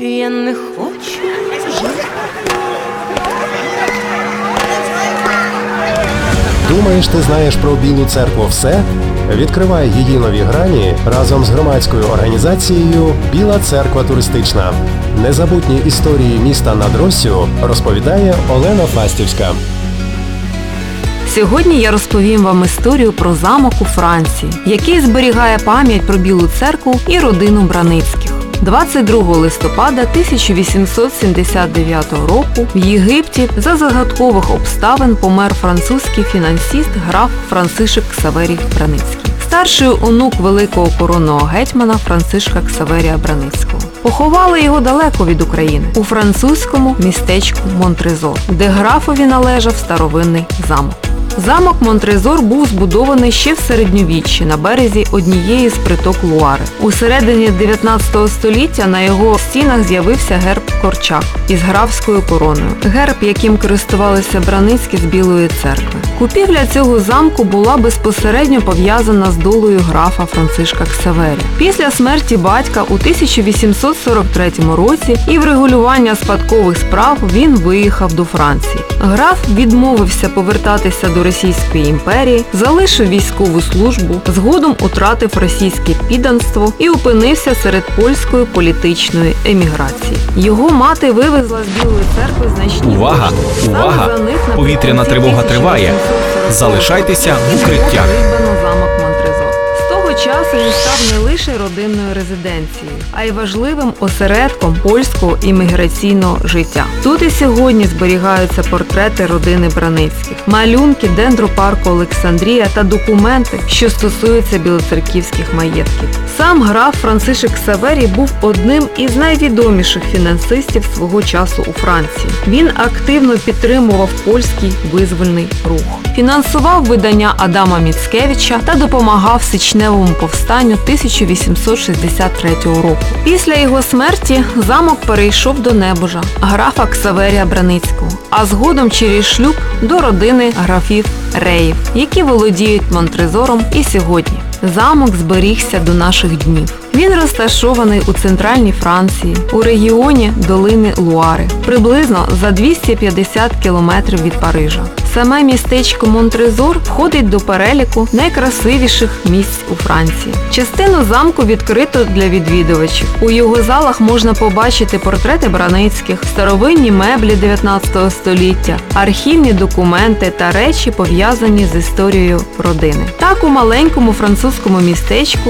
Я не хочу жити. Думаєш, ти знаєш про Білу церкву все? Відкривай її нові грані разом з громадською організацією «Біла церква туристична». Незабутні історії міста над Россю розповідає Олена Фастівська. Сьогодні я розповім вам історію про замок у Франції, який зберігає пам'ять про Білу церкву і родину Браницьких. 22 листопада 1879 року в Єгипті за загадкових обставин помер французький фінансист граф Францишек Ксаверій Браницький, старший онук великого коронного гетьмана Францишка Ксаверія Браницького. Поховали його далеко від України, у французькому містечку Монтрезор, де графові належав старовинний замок. Замок Монтрезор був збудований ще в середньовіччі на березі однієї з приток Луари. У середині 19 століття на його стінах з'явився герб Корчак із графською короною. Герб, яким користувалися Браницькі з Білої церкви. Купівля цього замку була безпосередньо пов'язана з долею графа Францишка Ксаверія. Після смерті батька у 1843 році і врегулювання спадкових справ він виїхав до Франції. Граф відмовився повертатися до Російської імперії, залишив військову службу, згодом утратив російське підданство і опинився серед польської політичної еміграції. Його мати вивезла з Білої церкви значні Увага! кошти. Увага! Саме за них Повітряна тривога триває. Залишайтеся в укриттях. Придбано замок Монтрезор. З того часу він став не лише родинною резиденцією, а й важливим осередком польського імміграційного життя. Тут і сьогодні зберігаються портрети родини Браницьких, малюнки дендропарку Олександрія та документи, що стосуються білоцерківських маєтків. Сам граф Францишек Ксаверій був одним із найвідоміших фінансистів свого часу у Франції. Він активно підтримував польський визвольний рух. Фінансував видання Адама Міцкевича та допомагав Січневому повстанню 1863 року. Після його смерті замок перейшов до небожа графа Ксаверія Браницького, а згодом через шлюб до родини графів Реїв, які володіють Монтрезором і сьогодні. Замок зберігся до наших днів. Він розташований у центральній Франції, у регіоні долини Луари, приблизно за 250 кілометрів від Парижа. Саме містечко Монтрезор входить до переліку найкрасивіших місць у Франції. Частину замку відкрито для відвідувачів. У його залах можна побачити портрети Браницьких, старовинні меблі 19 століття, архівні документи та речі, пов'язані з історією родини. Так, у маленькому французькому містечку